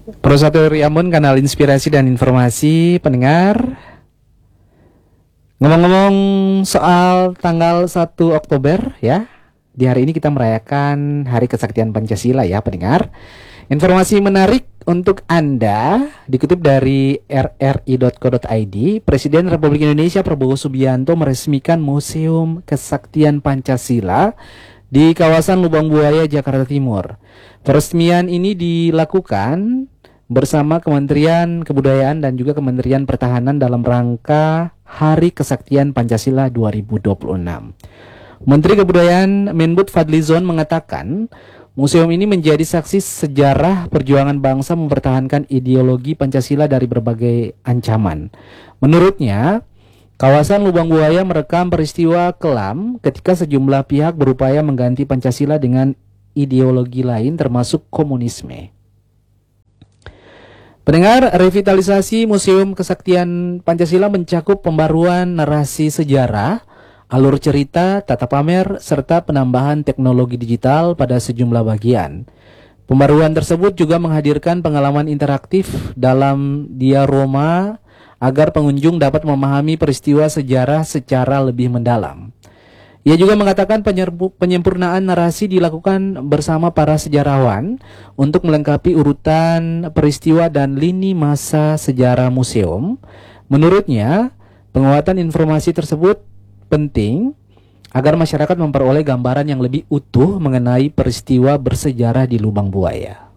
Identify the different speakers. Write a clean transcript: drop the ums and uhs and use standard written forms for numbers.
Speaker 1: Pro 1 RI Ambon, kanal inspirasi dan informasi pendengar. Ngomong-ngomong soal tanggal 1 Oktober ya. Di hari ini kita merayakan Hari Kesaktian Pancasila ya pendengar. Informasi menarik untuk Anda dikutip dari rri.co.id. Presiden Republik Indonesia Prabowo Subianto meresmikan Museum Kesaktian Pancasila di kawasan Lubang Buaya, Jakarta Timur. Peresmian ini dilakukan bersama Kementerian Kebudayaan dan juga Kementerian Pertahanan dalam rangka Hari Kesaktian Pancasila 2026. Menteri Kebudayaan Menbud Fadlizon mengatakan, museum ini menjadi saksi sejarah perjuangan bangsa mempertahankan ideologi Pancasila dari berbagai ancaman. Menurutnya, kawasan Lubang Buaya merekam peristiwa kelam ketika sejumlah pihak berupaya mengganti Pancasila dengan ideologi lain termasuk komunisme. Pendengar, revitalisasi Museum Kesaktian Pancasila mencakup pembaruan narasi sejarah, alur cerita, tata pamer, serta penambahan teknologi digital pada sejumlah bagian. Pembaruan tersebut juga menghadirkan pengalaman interaktif dalam diorama agar pengunjung dapat memahami peristiwa sejarah secara lebih mendalam. Ia juga mengatakan penyempurnaan narasi dilakukan bersama para sejarawan untuk melengkapi urutan peristiwa dan lini masa sejarah museum. Menurutnya, penguatan informasi tersebut penting agar masyarakat memperoleh gambaran yang lebih utuh mengenai peristiwa bersejarah di Lubang Buaya.